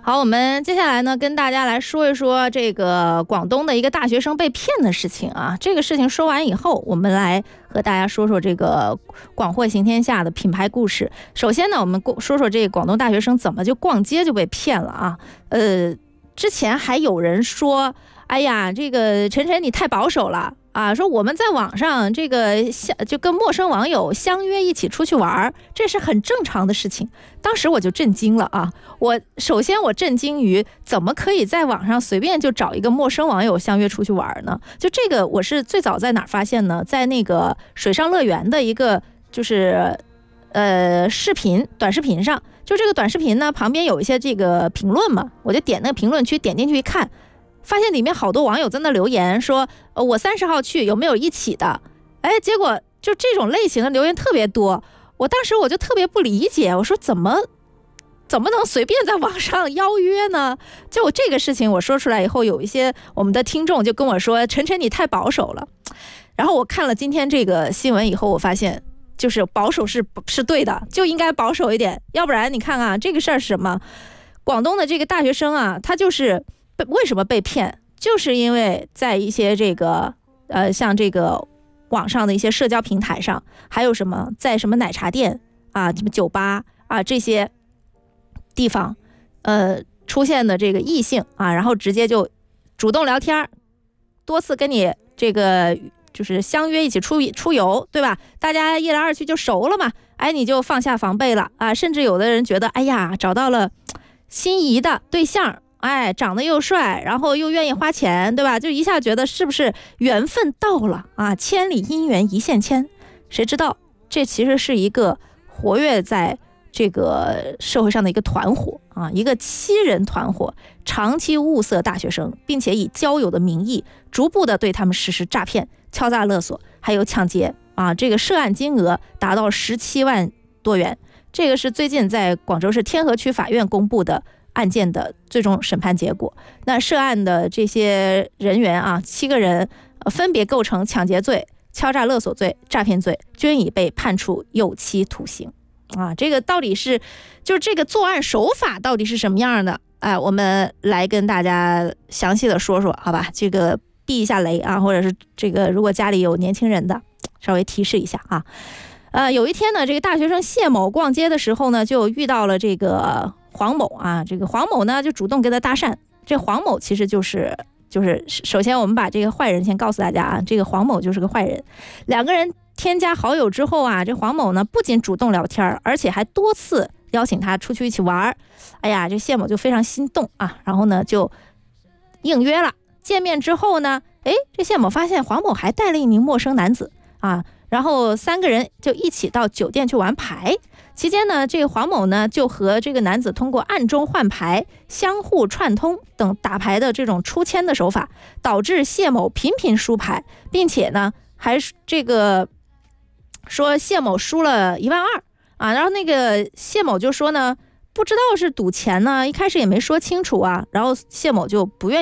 好，我们接下来呢，跟大家来说一说这个广东的一个大学生被骗的事情啊。这个事情说完以后，我们来和大家说说这个广货行天下的品牌故事。首先呢，我们说说这个广东大学生怎么就逛街就被骗了啊。之前还有人说，哎呀，这个晨晨你太保守了啊，说我们在网上这个就跟陌生网友相约一起出去玩，这是很正常的事情。当时我就震惊了啊！首先我震惊于怎么可以在网上随便就找一个陌生网友相约出去玩呢？就这个我是最早在哪儿发现呢？在那个水上乐园的一个就是短视频上，就这个短视频呢旁边有一些这个评论嘛，我就点那个评论区，点进去一看，发现里面好多网友在那留言说，我30号去，有没有一起的？哎，结果就这种类型的留言特别多。当时我就特别不理解，我说怎么能随便在网上邀约呢？就这个事情我说出来以后，有一些我们的听众就跟我说，晨晨你太保守了。然后我看了今天这个新闻以后，我发现就是保守是对的，就应该保守一点，要不然你看啊，这个事儿是什么？广东的这个大学生啊，他就是为什么被骗？就是因为在一些这个像这个网上的一些社交平台上，还有什么在什么奶茶店啊、什么酒吧啊这些地方，出现的这个异性啊，然后直接就主动聊天，多次跟你这个就是相约一起出游，对吧？大家一来二去就熟了嘛，哎，你就放下防备了啊！甚至有的人觉得，哎呀，找到了心仪的对象。哎，长得又帅，然后又愿意花钱，对吧？就一下觉得是不是缘分到了啊？千里姻缘一线牵，谁知道这其实是一个活跃在这个社会上的一个团伙啊，一个7人团伙，长期物色大学生，并且以交友的名义，逐步的对他们实施诈骗、敲诈勒索，还有抢劫啊。这个涉案金额达到17万多元，这个是最近在广州市天河区法院公布的案件的最终审判结果。那涉案的这些人员啊，7个人，分别构成抢劫罪、敲诈勒索罪、诈骗罪，均已被判处有期徒刑。啊，这个到底是就是这个作案手法到底是什么样的？哎，我们来跟大家详细的说说，好吧？这个避一下雷啊，或者是这个如果家里有年轻人的，稍微提示一下啊。有一天呢，这个大学生谢某逛街的时候呢，就遇到了这个黄某啊，这个黄某呢就主动跟他搭讪。这黄某其实就是首先我们把这个坏人先告诉大家啊，这个黄某就是个坏人。两个人添加好友之后啊，这黄某呢不仅主动聊天，而且还多次邀请他出去一起玩。哎呀，这谢某就非常心动啊，然后呢就应约了。见面之后呢，这谢某发现黄某还带了一名陌生男子啊，然后3个人就一起到酒店去玩牌。期间呢，这个黄某呢就和这个男子通过暗中换牌、相互串通等打牌的这种出千的手法，导致谢某频频输牌，并且呢还这个说谢某输了1.2万啊。然后那个谢某就说呢，不知道是赌钱呢，一开始也没说清楚啊，然后谢某就不愿意